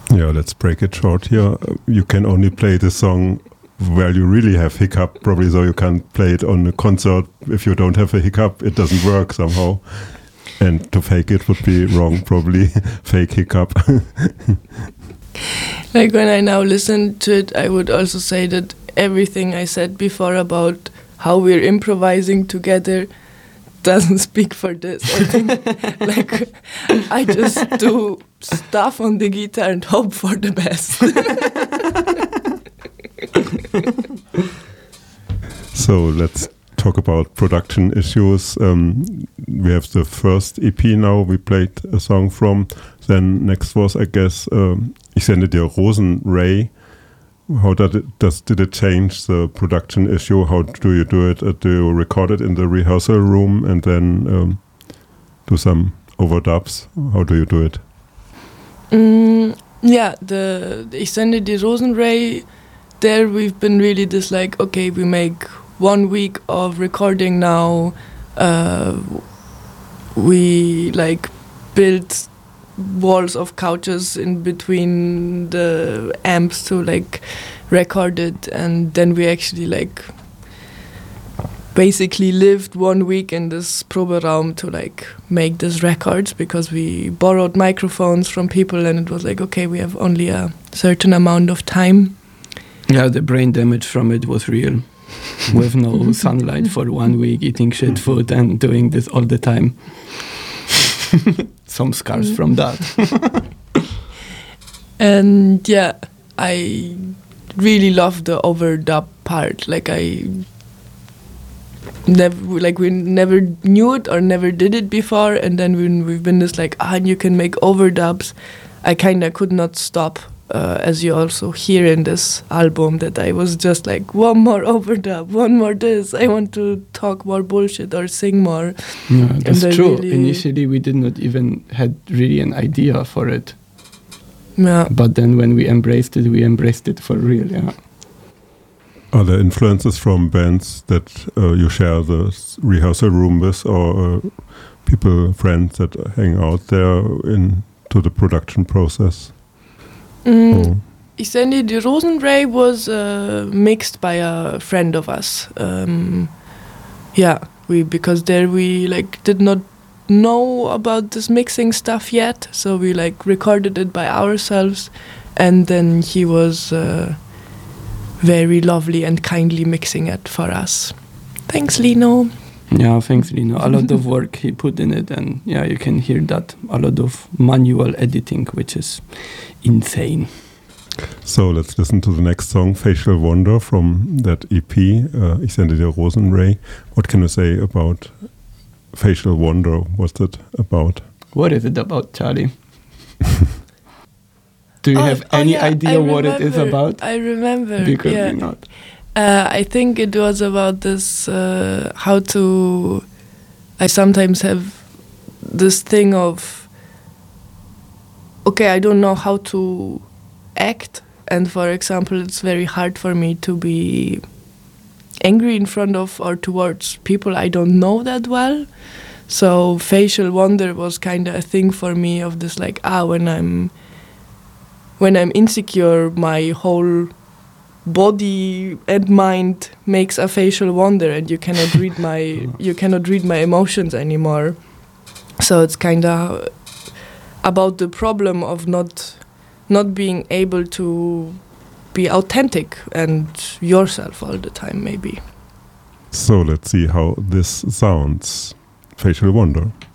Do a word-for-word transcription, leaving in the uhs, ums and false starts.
Yeah, let's break it short here. You can only play the song where you really have hiccup, probably, so you can't play it on a concert. If you don't have a hiccup, it doesn't work somehow. And to fake it would be wrong, probably. Fake hiccup. Like when I now listen to it, I would also say that everything I said before about how we're improvising together doesn't speak for this. I think like I just do stuff on the guitar and hope for the best. So let's talk about production issues. Um, we have the first E P now we played a song from. Then next was, I guess, um, Ich sende dir Rosenray. How did it, does, did it change the production issue? How do you do it? Uh, do you record it in the rehearsal room and then um, do some overdubs? How do you do it? Mm, yeah, the, the Ich sende dir Rosenray, there we've been really just like, okay, we make one week of recording now. Uh, we like build walls of couches in between the amps to like record it, and then we actually like basically lived one week in this Proberaum to like make this records, because we borrowed microphones from people and it was like, okay, we have only a certain amount of time. Yeah, the brain damage from it was real. With no sunlight for one week, eating shit food and doing this all the time. Some scars from that. And yeah, I really love the overdub part. Like I never, like we never knew it or never did it before, and then when we've been just like, ah, you can make overdubs. I kind of could not stop. Uh, as you also hear in this album, that I was just like, one more overdub, one more this, I want to talk more bullshit or sing more. Yeah, that's and true. Really Initially we did not even had really an idea for it. Yeah. But then when we embraced it, we embraced it for real, yeah. Are there influences from bands that uh, you share the rehearsal room with, or uh, people, friends that hang out there into the production process? Mm, oh. Ich sende dir Rosenray was uh, mixed by a friend of us. Um, yeah, we because there we like did not know about this mixing stuff yet, so we like recorded it by ourselves, and then he was uh, very lovely and kindly mixing it for us. Thanks, Lino. Yeah, thanks, Lino. A lot of work he put in it, and yeah, you can hear that. A lot of manual editing, which is insane. So let's listen to the next song, Facial Wonder, from that E P, uh, Ich sende dir Rosenray. What can you say about Facial Wonder? What's it about? What is it about, Charlie? Do you oh, have oh any yeah, idea I what remember, it is about? I remember. Because yeah. we're not. Uh, I think it was about this, uh, how to, I sometimes have this thing of, okay, I don't know how to act, and for example, it's very hard for me to be angry in front of or towards people I don't know that well. So facial wonder was kind of a thing for me of this like, ah, when I'm, when I'm insecure, my whole body and mind makes a facial wonder, and you cannot read my you cannot read my emotions anymore. So it's kind of about the problem of not not being able to be authentic and yourself all the time, maybe. So let's see how this sounds. Facial Wonder.